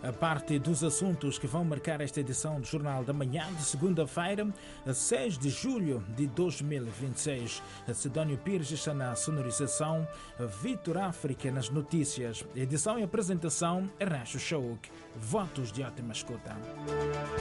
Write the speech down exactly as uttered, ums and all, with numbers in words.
a parte dos assuntos que vão marcar esta edição do Jornal da Manhã de segunda-feira, seis de julho de dois mil e vinte e seis. Sidónio Pires está na sonorização, Vitor África nas notícias. Edição e apresentação, Ernesto Chauk. Votos de ótima escuta.